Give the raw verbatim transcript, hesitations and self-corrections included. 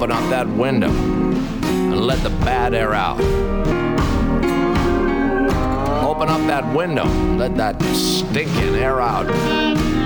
Open up that window and let the bad air out. Open up that window, let that stinking air out.